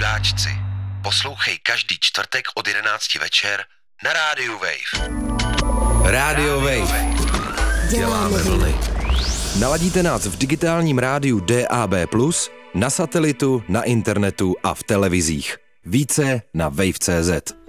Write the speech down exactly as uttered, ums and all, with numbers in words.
chudáčci. Poslouchej každý čtvrtek od jedenácti večer na rádiu Wave. Rádio Wave. Děláme vlny. Naladíte nás v digitálním rádiu D A B plus, na satelitu, na internetu a v televizích. Více na wave tečka cé zet.